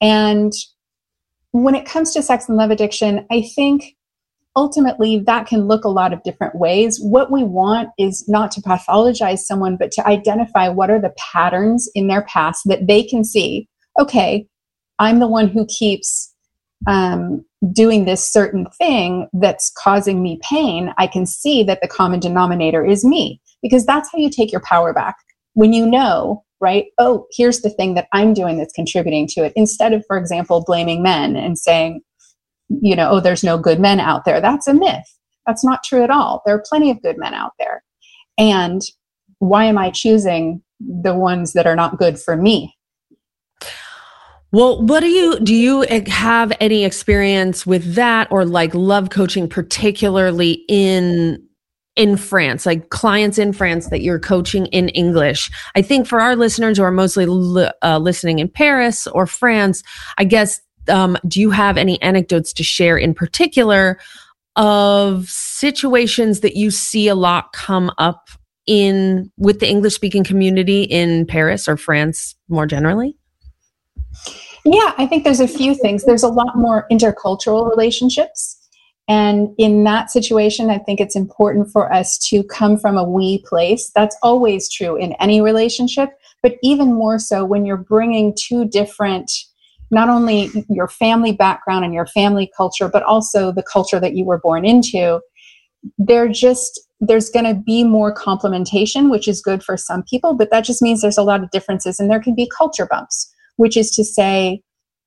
And when it comes to sex and love addiction, I think ultimately that can look a lot of different ways. What we want is not to pathologize someone, but to identify what are the patterns in their past that they can see. Okay, I'm the one who keeps doing this certain thing that's causing me pain. I can see that the common denominator is me, because that's how you take your power back. When you know, right? Oh, here's the thing that I'm doing that's contributing to it. Instead of, for example, blaming men and saying, oh, there's no good men out there. That's a myth. That's not true at all. There are plenty of good men out there. And why am I choosing the ones that are not good for me? Well, do you have any experience with that, or like love coaching, particularly in France, like clients in France that you're coaching in English? I think for our listeners who are mostly listening in Paris or France, I guess, do you have any anecdotes to share in particular of situations that you see a lot come up with the English speaking community in Paris or France more generally? Yeah, I think there's a few things. There's a lot more intercultural relationships. And in that situation, I think it's important for us to come from a we place. That's always true in any relationship, but even more so when you're bringing two different, not only your family background and your family culture, but also the culture that you were born into. There's going to be more complementation, which is good for some people, but that just means there's a lot of differences, and there can be culture bumps, which is to say,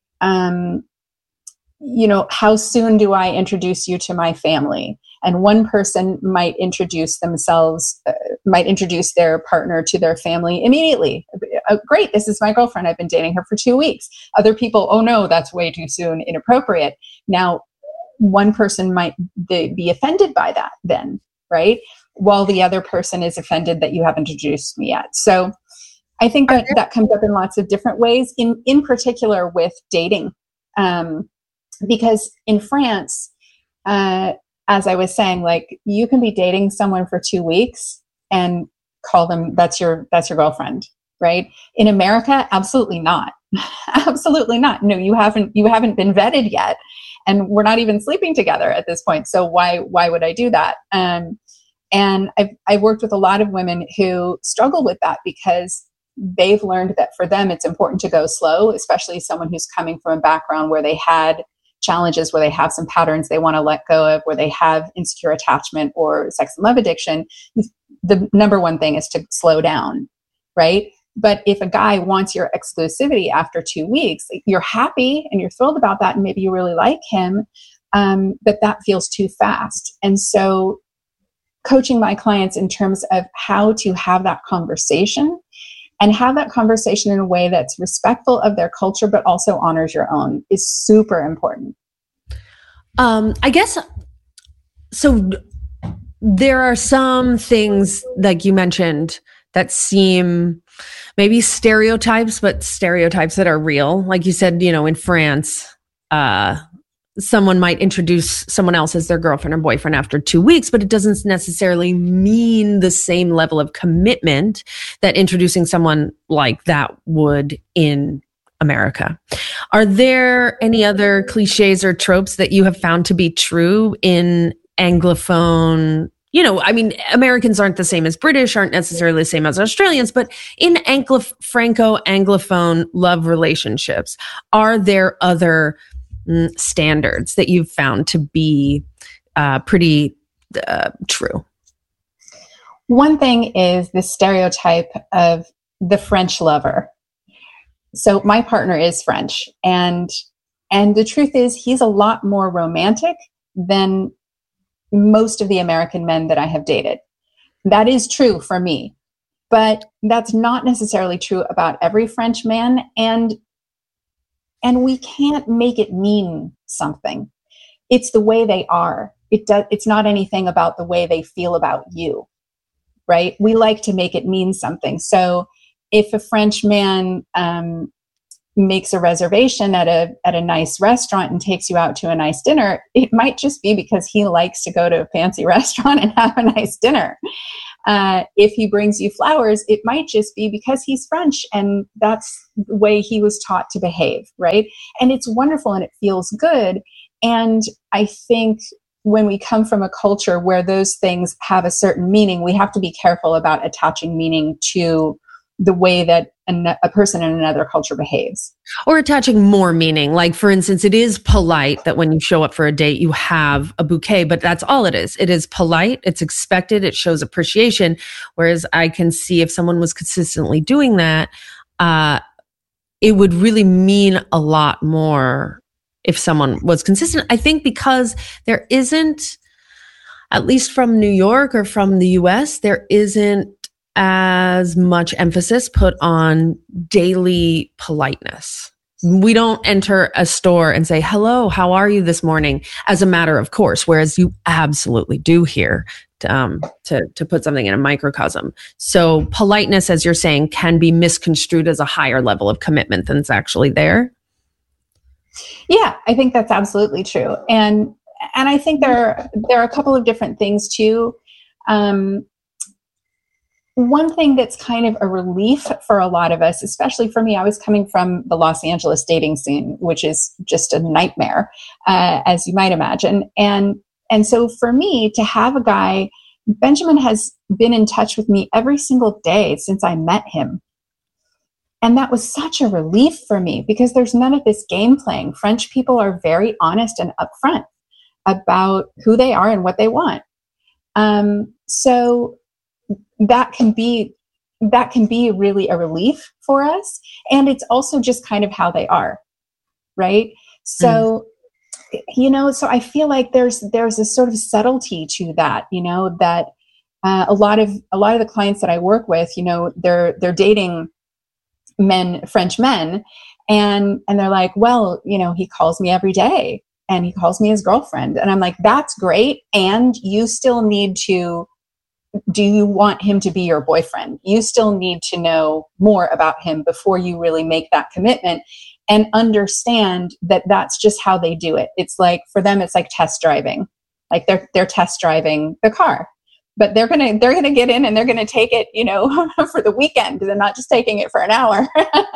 how soon do I introduce you to my family? And one person might introduce their partner to their family immediately. Great, this is my girlfriend. I've been dating her for 2 weeks. Other people, oh no, that's way too soon, inappropriate. Now, one person might be offended by that then, right? While the other person is offended that you haven't introduced me yet. So I think that comes up in lots of different ways, in particular with dating. Because in France, as I was saying, like, you can be dating someone for 2 weeks and call them, that's your girlfriend, right? In America, absolutely not. Absolutely not. No, you haven't been vetted yet. And we're not even sleeping together at this point. So why would I do that? And I've worked with a lot of women who struggle with that, because they've learned that for them, it's important to go slow, especially someone who's coming from a background where they had challenges, where they have some patterns they want to let go of, where they have insecure attachment or sex and love addiction. The number one thing is to slow down, right? But if a guy wants your exclusivity after 2 weeks, you're happy and you're thrilled about that, and maybe you really like him, but that feels too fast. And so coaching my clients in terms of how to have that conversation, and have that conversation in a way that's respectful of their culture, but also honors your own, is super important. I guess, so there are some things, like you mentioned, that seem maybe stereotypes, but stereotypes that are real. Like you said, in France, someone might introduce someone else as their girlfriend or boyfriend after 2 weeks, but it doesn't necessarily mean the same level of commitment that introducing someone like that would in America. Are there any other cliches or tropes that you have found to be true in Anglophone? Americans aren't the same as British, aren't necessarily the same as Australians, but in Franco-Anglophone love relationships, are there other standards that you've found to be pretty true? One thing is the stereotype of the French lover. So my partner is French, and the truth is he's a lot more romantic than most of the American men that I have dated. That is true for me, but that's not necessarily true about every French man, and we can't make it mean something. It's the way they are. It's not anything about the way they feel about you, right? We like to make it mean something. So if a French man makes a reservation at a nice restaurant and takes you out to a nice dinner, it might just be because he likes to go to a fancy restaurant and have a nice dinner. If he brings you flowers, it might just be because he's French and that's the way he was taught to behave, right? And it's wonderful and it feels good. And I think when we come from a culture where those things have a certain meaning, we have to be careful about attaching meaning to the way that a person in another culture behaves. Or attaching more meaning. Like, for instance, it is polite that when you show up for a date, you have a bouquet, but that's all it is. It is polite. It's expected. It shows appreciation. Whereas I can see if someone was consistently doing that, it would really mean a lot more if someone was consistent. I think because there isn't, at least from New York or from the US, there isn't as much emphasis put on daily politeness. We don't enter a store and say, hello, how are you this morning? As a matter of course, whereas you absolutely do here to put something in a microcosm. So politeness, as you're saying, can be misconstrued as a higher level of commitment than it's actually there. Yeah, I think that's absolutely true. And I think there are a couple of different things too. One thing that's kind of a relief for a lot of us, especially for me, I was coming from the Los Angeles dating scene, which is just a nightmare, as you might imagine. And so for me to have a guy, Benjamin has been in touch with me every single day since I met him. And that was such a relief for me because there's none of this game playing. French people are very honest and upfront about who they are and what they want. So that can be really a relief for us. And it's also just kind of how they are. Right. So, so I feel like there's a sort of subtlety to that, that a lot of the clients that I work with, they're dating French men, and they're like, well, he calls me every day and he calls me his girlfriend. And I'm like, that's great. And you still need to, do you want him to be your boyfriend? You still need to know more about him before you really make that commitment and understand that that's just how they do it. It's like, for them, it's like test driving, like they're test driving the car. But they're gonna get in and they're gonna take it, for the weekend. They're not just taking it for an hour.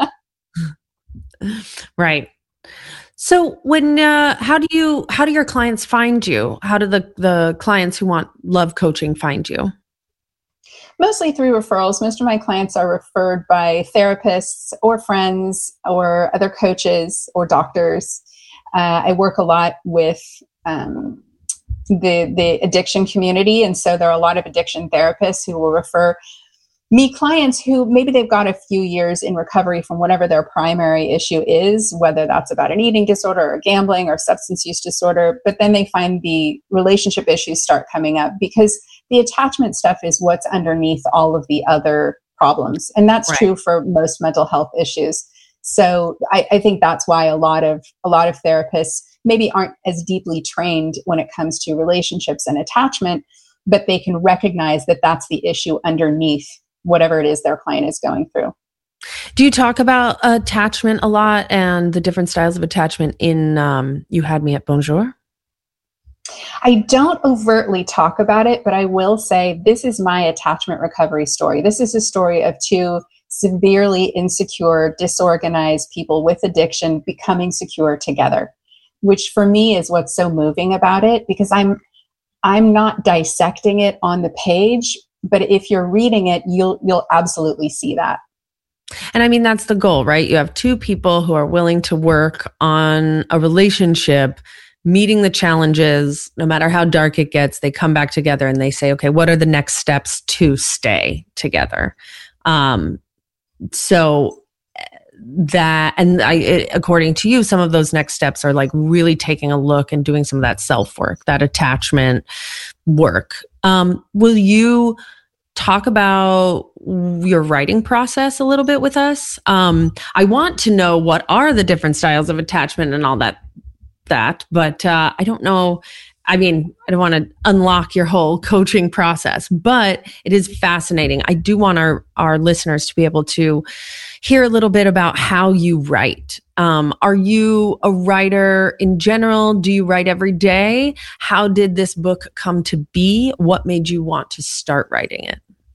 Right. So when how do your clients find you? How do the clients who want love coaching find you? Mostly through referrals. Most of my clients are referred by therapists or friends or other coaches or doctors. I work a lot with the addiction community. And so there are a lot of addiction therapists who will refer me clients who maybe they've got a few years in recovery from whatever their primary issue is, whether that's about an eating disorder or gambling or substance use disorder, but then they find the relationship issues start coming up because the attachment stuff is what's underneath all of the other problems. And that's true for most mental health issues. So I think that's why a lot of therapists maybe aren't as deeply trained when it comes to relationships and attachment, but they can recognize that that's the issue underneath whatever it is their client is going through. Do you talk about attachment a lot and the different styles of attachment in You Had Me at Bonjour? I don't overtly talk about it, but I will say this is my attachment recovery story. This is a story of two severely insecure, disorganized people with addiction becoming secure together, which for me is what's so moving about it, because I'm not dissecting it on the page, but if you're reading it, you'll absolutely see that. And I mean, that's the goal, right? You have two people who are willing to work on a relationship, meeting the challenges, no matter how dark it gets, they come back together and they say, okay, what are the next steps to stay together? So that, and according to you, some of those next steps are like really taking a look and doing some of that self-work, that attachment work. Will you talk about your writing process a little bit with us? I want to know what are the different styles of attachment and all that, but I don't know. I mean, I don't want to unlock your whole coaching process, but it is fascinating. I do want our listeners to be able to hear a little bit about how you write. Are you a writer in general? Do you write every day? How did this book come to be? What made you want to start writing it?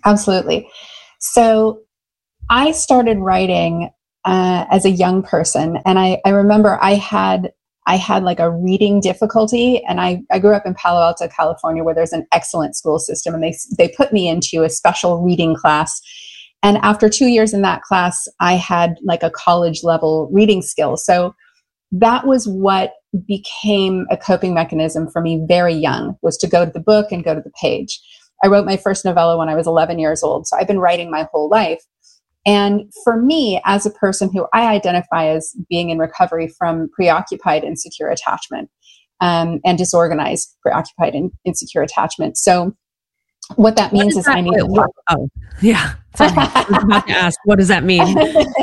Absolutely. So I started writing as a young person, and I remember I had like a reading difficulty, and I grew up in Palo Alto, California, where there's an excellent school system, and they put me into a special reading class. And after 2 years in that class, I had like a college level reading skill. So that was what became a coping mechanism for me very young, was to go to the book and go to the page. I wrote my first novella when I was 11 years old. So I've been writing my whole life. And for me, as a person who I identify as being in recovery from preoccupied insecure attachment, and disorganized preoccupied and insecure attachment. So what that means is I need to talk. Oh, yeah. Sorry. I was about to ask, what does that mean?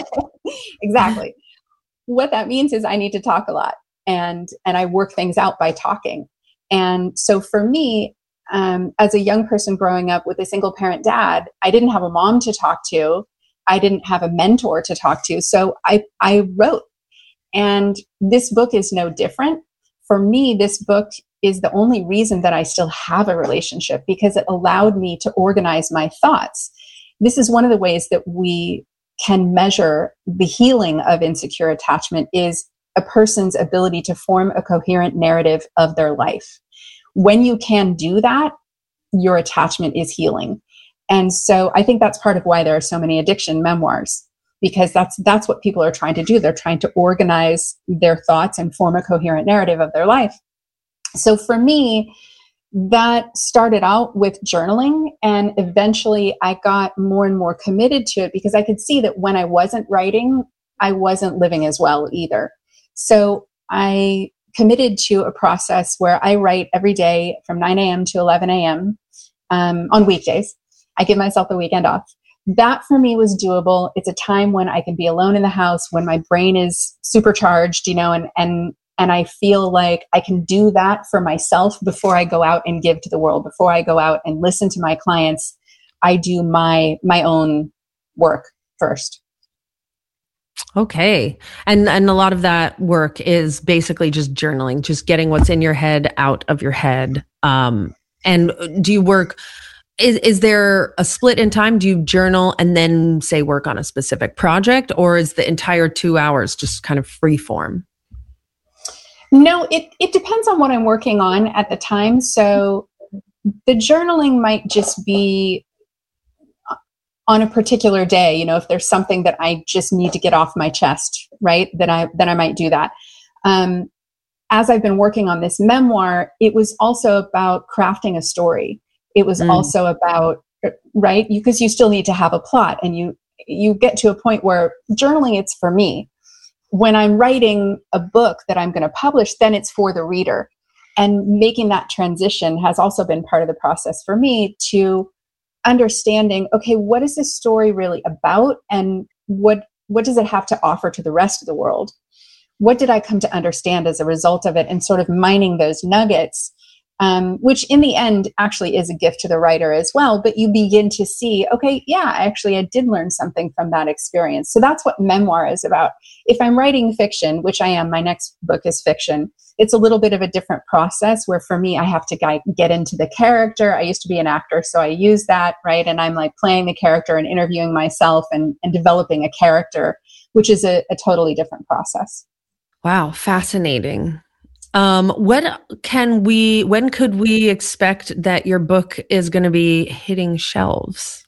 Exactly. What that means is I need to talk a lot, and I work things out by talking. And so for me, as a young person growing up with a single parent dad, I didn't have a mom to talk to. I didn't have a mentor to talk to. So I wrote. And this book is no different. For me, this book is the only reason that I still have a relationship, because it allowed me to organize my thoughts. This is one of the ways that we can measure the healing of insecure attachment, is a person's ability to form a coherent narrative of their life. When you can do that, your attachment is healing. And so I think that's part of why there are so many addiction memoirs, because that's what people are trying to do. They're trying to organize their thoughts and form a coherent narrative of their life. So for me, that started out with journaling, and eventually I got more and more committed to it, because I could see that when I wasn't writing, I wasn't living as well either. So I committed to a process where I write every day from 9 a.m. to 11 a.m. On weekdays. I give myself the weekend off. That for me was doable. It's a time when I can be alone in the house, when my brain is supercharged, and I feel like I can do that for myself before I go out and give to the world. Before I go out and listen to my clients, I do my own work first. Okay. And a lot of that work is basically just journaling, just getting what's in your head out of your head. And do you work, is there a split in time? Do you journal and then say work on a specific project, or is the entire 2 hours just kind of free form? No, it depends on what I'm working on at the time. So the journaling might just be on a particular day, if there's something that I just need to get off my chest, right? Then I might do that. As I've been working on this memoir, it was also about crafting a story. It was also about, right? Because you still need to have a plot, and you get to a point where journaling, it's for me. When I'm writing a book that I'm going to publish, then it's for the reader. And making that transition has also been part of the process for me, to understanding, okay, what is this story really about? And what does it have to offer to the rest of the world? What did I come to understand as a result of it? And sort of mining those nuggets, which in the end actually is a gift to the writer as well. But you begin to see, okay, yeah, actually I did learn something from that experience. So that's what memoir is about. If I'm writing fiction, which I am, my next book is fiction, it's a little bit of a different process, where for me, I have to get into the character. I used to be an actor, so I use that, right? And I'm like playing the character and interviewing myself and developing a character, which is a totally different process. Wow, fascinating. When could we expect that your book is going to be hitting shelves?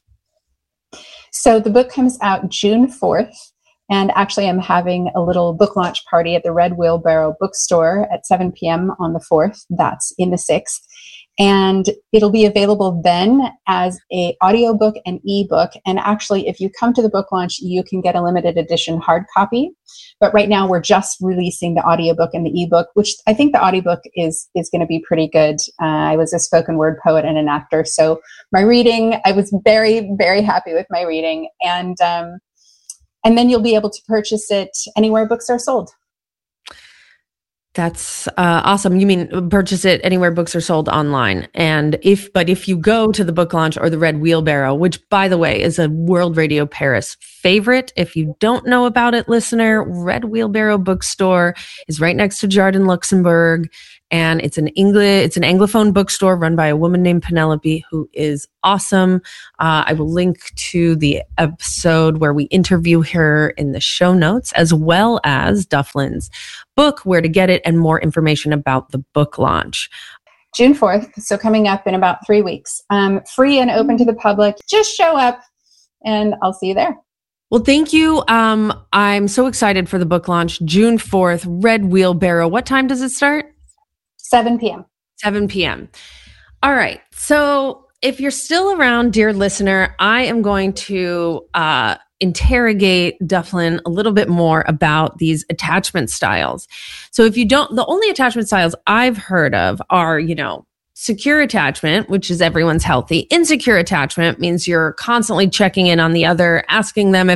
So the book comes out June 4th. And actually, I'm having a little book launch party at the Red Wheelbarrow Bookstore at 7 p.m. on the 4th. That's in the 6th. And it'll be available then as an audiobook and ebook. And actually, if you come to the book launch, you can get a limited edition hard copy. But right now, we're just releasing the audiobook and the ebook, which I think the audiobook is going to be pretty good. I was a spoken word poet and an actor. So my reading, I was very, very happy with my reading. And then you'll be able to purchase it anywhere books are sold. That's awesome. You mean purchase it anywhere books are sold online. And if you go to the book launch or the Red Wheelbarrow, which by the way is a World Radio Paris favorite. If you don't know about it, listener, Red Wheelbarrow Bookstore is right next to Jardin Luxembourg. and it's an Anglophone bookstore run by a woman named Penelope, who is awesome. I will link to the episode where we interview her in the show notes, as well as Dufflin's book, where to get it, and more information about the book launch. June 4th, so coming up in about 3 weeks. Free and open to the public. Just show up and I'll see you there. Well, thank you. I'm so excited for the book launch, June 4th, Red Wheelbarrow. What time does it start? 7 p.m. 7 p.m. All right. So if you're still around, dear listener, I am going to interrogate Dufflin a little bit more about these attachment styles. So if you don't, the only attachment styles I've heard of are, secure attachment, which is everyone's healthy. Insecure attachment means you're constantly checking in on the other, asking them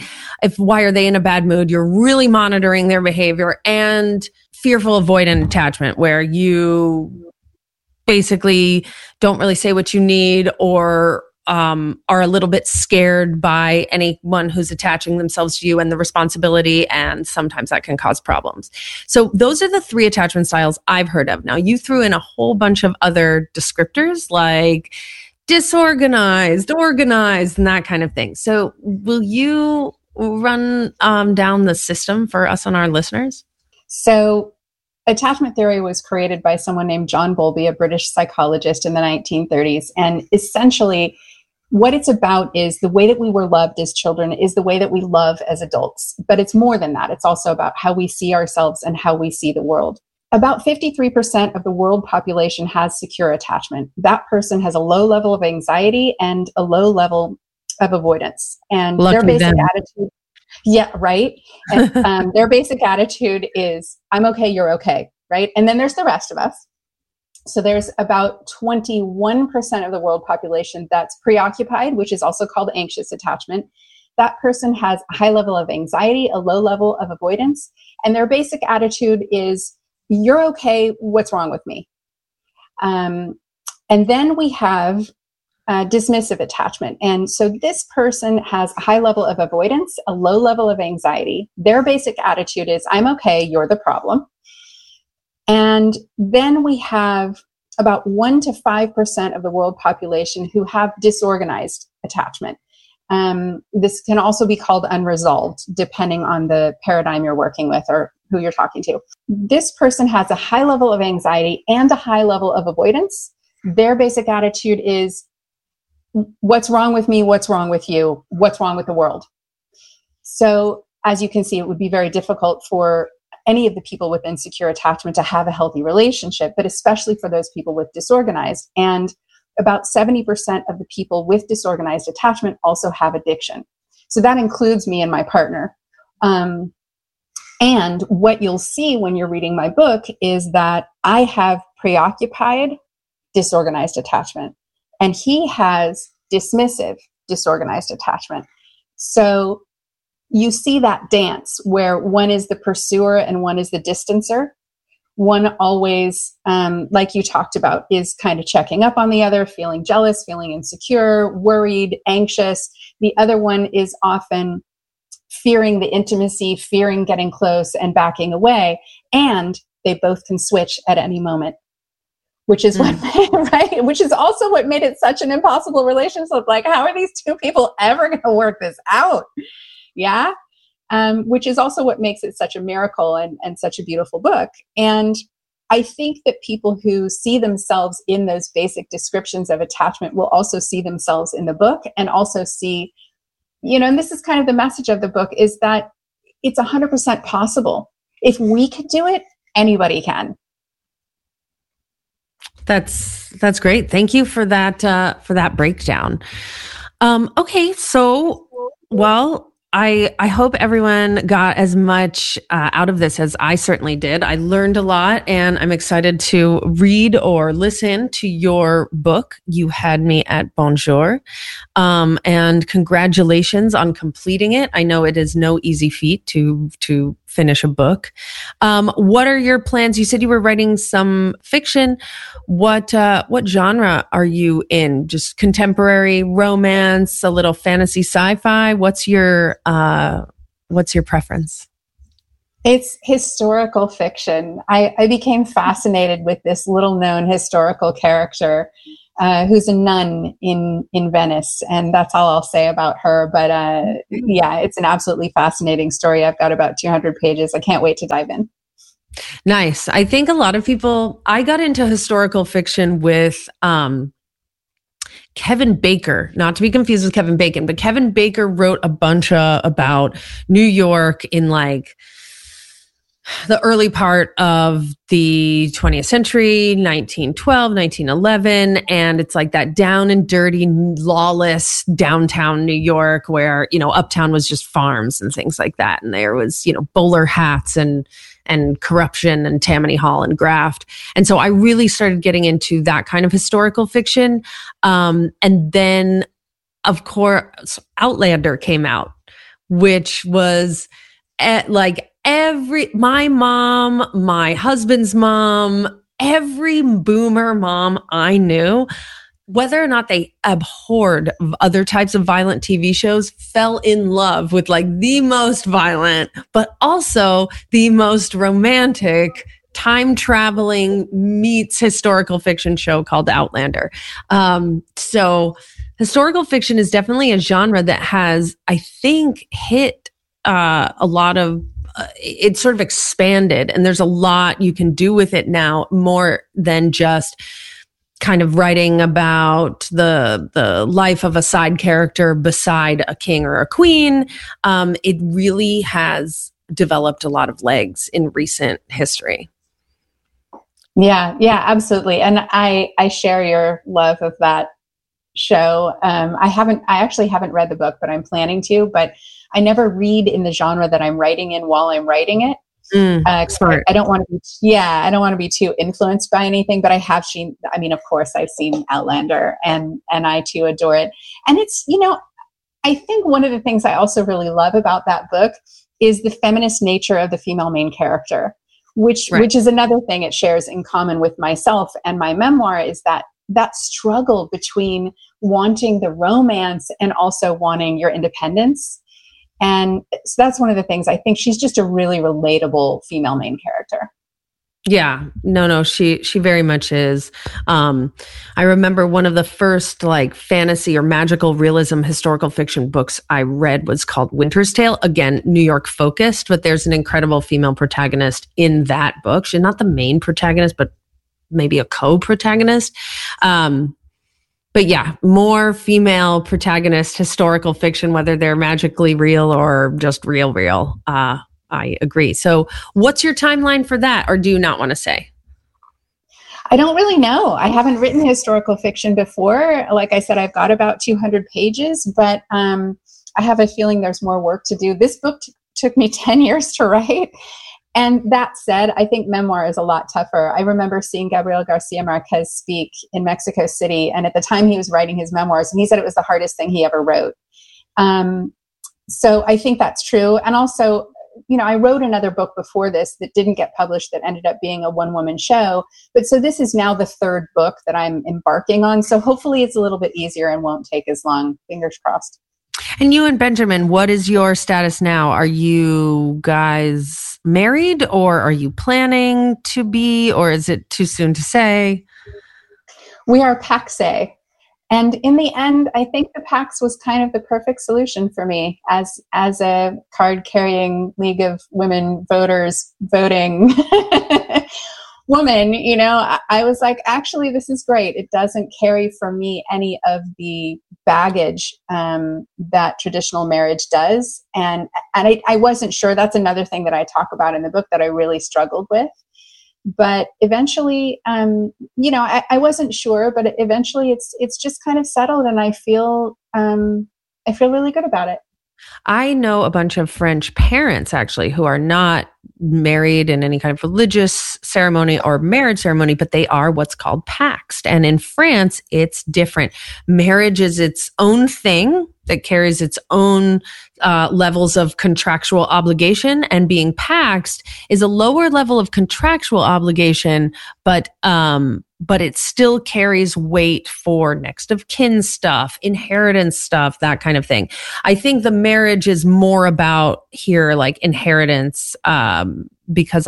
why are they in a bad mood? You're really monitoring their behavior. And fearful avoidant attachment, where you basically don't really say what you need, or are a little bit scared by anyone who's attaching themselves to you and the responsibility, and sometimes that can cause problems. So those are the 3 attachment styles I've heard of. Now, you threw in a whole bunch of other descriptors like disorganized, organized, and that kind of thing. So will you run down the system for us and our listeners? So attachment theory was created by someone named John Bowlby, a British psychologist in the 1930s. And essentially, what it's about is the way that we were loved as children is the way that we love as adults. But it's more than that. It's also about how we see ourselves and how we see the world. About 53% of the world population has secure attachment. That person has a low level of anxiety and a low level of avoidance. And their basic attitude, yeah, right. And their basic attitude is, I'm okay, you're okay, right? And then there's the rest of us. So there's about 21% of the world population that's preoccupied, which is also called anxious attachment. That person has a high level of anxiety, a low level of avoidance, and their basic attitude is, you're okay, what's wrong with me? And then we have dismissive attachment. And so this person has a high level of avoidance, a low level of anxiety. Their basic attitude is, I'm okay, you're the problem. And then we have about 1 to 5% of the world population who have disorganized attachment. This can also be called unresolved, depending on the paradigm you're working with or who you're talking to. This person has a high level of anxiety and a high level of avoidance. Their basic attitude is, what's wrong with me? What's wrong with you? What's wrong with the world? So as you can see, it would be very difficult for any of the people with insecure attachment to have a healthy relationship, but especially for those people with disorganized. And about 70% of the people with disorganized attachment also have addiction. So that includes me and my partner. And what you'll see when you're reading my book is that I have preoccupied disorganized attachment, and he has dismissive disorganized attachment. So you see that dance where one is the pursuer and one is the distancer. One always, like you talked about, is kind of checking up on the other, feeling jealous, feeling insecure, worried, anxious. The other one is often fearing the intimacy, fearing getting close and backing away. And they both can switch at any moment, which is what, right? Which is also what made it such an impossible relationship. Like, how are these two people ever going to work this out? Yeah. Which is also what makes it such a miracle and such a beautiful book. And I think that people who see themselves in those basic descriptions of attachment will also see themselves in the book, and also see, and this is kind of the message of the book, is that it's 100% possible. If we could do it, anybody can. That's great. Thank you for that breakdown. Okay. So, well, I hope everyone got as much out of this as I certainly did. I learned a lot, and I'm excited to read or listen to your book. You had me at bonjour. And congratulations on completing it. I know it is no easy feat to finish a book. What are your plans? You said you were writing some fiction. What genre are you in? Just contemporary romance, a little fantasy sci-fi? What's your preference? It's historical fiction. I became fascinated with this little known historical character who's a nun in Venice. And that's all I'll say about her. But yeah, it's an absolutely fascinating story. I've got about 200 pages. I can't wait to dive in. Nice. I think a lot of people, I got into historical fiction with Kevin Baker, not to be confused with Kevin Bacon, but Kevin Baker wrote a bunch about New York in like the early part of the 20th century, 1912, 1911. And it's like that down and dirty, lawless downtown New York where, you know, uptown was just farms and things like that. And there was, you know, bowler hats and corruption and Tammany Hall and graft. And so I really started getting into that kind of historical fiction. And then, of course, Outlander came out, which was my mom, my husband's mom, every boomer mom I knew, whether or not they abhorred other types of violent TV shows, fell in love with like the most violent, but also the most romantic time traveling meets historical fiction show called Outlander. So historical fiction is definitely a genre that has, I think, hit a lot of it's sort of expanded, and there's a lot you can do with it now, more than just kind of writing about the life of a side character beside a king or a queen. It really has developed a lot of legs in recent history. Yeah, absolutely. And I share your love of that show. I actually haven't read the book, but I'm planning to, but I never read in the genre that I'm writing in while I'm writing it. Smart. I don't want to be too influenced by anything, but I have seen, I mean, of course I've seen Outlander and I too adore it. And it's, you know, I think one of the things I also really love about that book is the feminist nature of the female main character, which is another thing it shares in common with myself and my memoir, is that struggle between wanting the romance and also wanting your independence. And so that's one of the things. I think she's just a really relatable female main character. Yeah, no, she very much is. I remember one of the first like fantasy or magical realism historical fiction books I read was called Winter's Tale. Again, New York focused, but there's an incredible female protagonist in that book. She's not the main protagonist, but maybe a co-protagonist. But yeah, more female protagonist historical fiction, whether they're magically real or just real. I agree. So what's your timeline for that? Or do you not want to say? I don't really know. I haven't written historical fiction before. Like I said, I've got about 200 pages, but I have a feeling there's more work to do. This book took me 10 years to write. And that said, I think memoir is a lot tougher. I remember seeing Gabriel Garcia Marquez speak in Mexico City. And at the time he was writing his memoirs, and he said it was the hardest thing he ever wrote. So I think that's true. And also, you know, I wrote another book before this that didn't get published that ended up being a one-woman show. But so this is now the third book that I'm embarking on. So hopefully it's a little bit easier and won't take as long. Fingers crossed. And you and Benjamin, what is your status now? Are you guys married, or are you planning to be, or is it too soon to say? We are paxé. And in the end, I think the Pax was kind of the perfect solution for me as a card-carrying League of Women voters voting woman. You know, I was like, actually, this is great. It doesn't carry for me any of the baggage that traditional marriage does. And I wasn't sure. That's another thing that I talk about in the book that I really struggled with. But eventually, you know, I wasn't sure, but eventually it's just kind of settled, and I feel really good about it. I know a bunch of French parents actually who are not married in any kind of religious ceremony or marriage ceremony, but they are what's called paxed. And in France, it's different. Marriage is its own thing that carries its own levels of contractual obligation, and being paxed is a lower level of contractual obligation, but but it still carries weight for next of kin stuff, inheritance stuff, that kind of thing. I think the marriage is more about here, like inheritance, because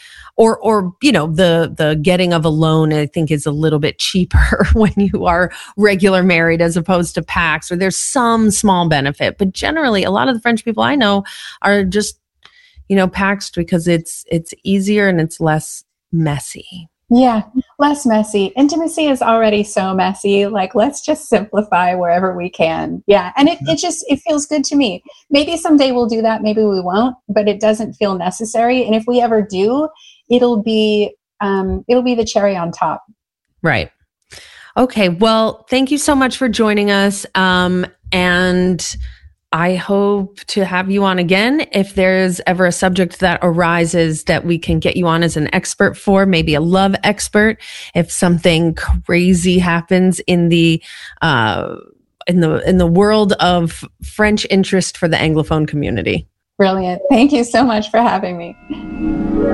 the getting of a loan, I think, is a little bit cheaper when you are regular married as opposed to Pax, or there's some small benefit. But generally, a lot of the French people I know are just, Paxed because it's easier and it's less messy. Yeah, less messy. Intimacy is already so messy. Like, let's just simplify wherever we can. Yeah. And it feels good to me. Maybe someday we'll do that. Maybe we won't, but it doesn't feel necessary. And if we ever do, it'll be the cherry on top. Right. Okay. Well, thank you so much for joining us. And I hope to have you on again if there's ever a subject that arises that we can get you on as an expert for, maybe a love expert. If something crazy happens in the world of French interest for the Anglophone community. Brilliant. Thank you so much for having me.